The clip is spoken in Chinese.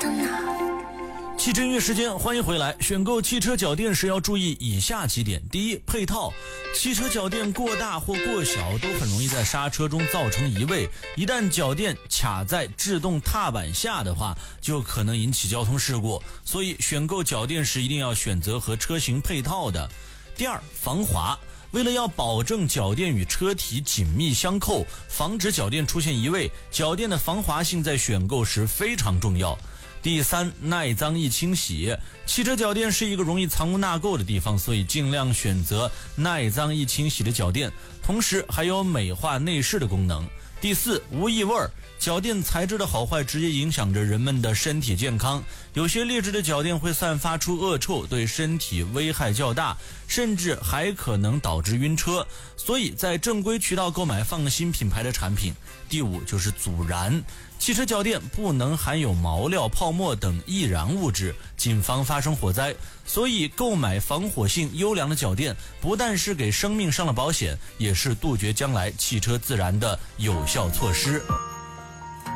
汽车音乐时间，欢迎回来。选购汽车脚垫时要注意以下几点：第一，配套。汽车脚垫过大或过小都很容易在刹车中造成移位，一旦脚垫卡在制动踏板下的话，就可能引起交通事故。所以选购脚垫时一定要选择和车型配套的。第二，防滑。为了要保证脚垫与车体紧密相扣，防止脚垫出现移位，脚垫的防滑性在选购时非常重要。第三，耐脏易清洗。汽车脚垫是一个容易藏污纳垢的地方，所以尽量选择耐脏易清洗的脚垫，同时还有美化内饰的功能。第四，无异味。脚垫材质的好坏直接影响着人们的身体健康，有些劣质的脚垫会散发出恶臭，对身体危害较大，甚至还可能导致晕车，所以在正规渠道购买放心品牌的产品。第五就是阻燃，汽车脚垫不能含有毛料、泡沫等易燃物质，谨防发生火灾。所以购买防火性优良的脚垫，不但是给生命上了保险，也是杜绝将来汽车自燃的有效措施。